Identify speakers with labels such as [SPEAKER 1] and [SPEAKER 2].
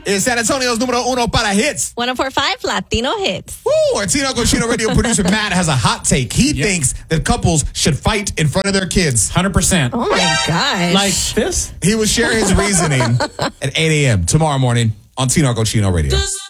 [SPEAKER 1] is San Antonio's número uno para hits.
[SPEAKER 2] 104.5 Latino Hits.
[SPEAKER 1] Woo! Our Tinoco Chino radio producer Matt has a hot take. He thinks that couples should fight in front of their kids.
[SPEAKER 3] 100%.
[SPEAKER 2] Oh my gosh.
[SPEAKER 3] Like this?
[SPEAKER 1] He will share his reasoning at 8 a.m. tomorrow morning on Tinoco Chino Radio.